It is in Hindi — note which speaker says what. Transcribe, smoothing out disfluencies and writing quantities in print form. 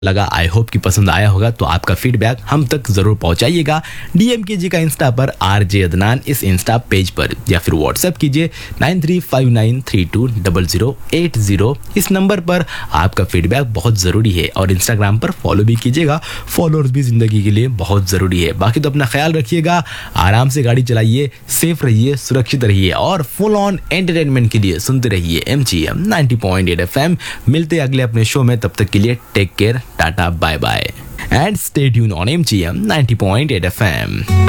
Speaker 1: लगा। आई होप कि पसंद आया होगा, तो आपका फीडबैक हम तक जरूर पहुंचाइएगा। डीएम कीजिएगा इंस्टा पर RJ अदनान इस इंस्टा पेज पर, या फिर व्हाट्सएप कीजिए 9359320080 इस नंबर पर। आपका फीडबैक बहुत ज़रूरी है। और इंस्टाग्राम पर फॉलो भी कीजिएगा, फॉलोअर्स भी ज़िंदगी के लिए बहुत ज़रूरी है। बाकी तो अपना ख्याल रखिएगा, आराम से गाड़ी चलाइए, सेफ रहिए, सुरक्षित रहिए और फुल ऑन एंटरटेनमेंट के लिए सुनते रहिए MGM 90.8 FM। मिलते हैं अगले अपने शो में, तब तक के लिए take care, Tata, bye bye and stay tune on MGM 90.8 FM।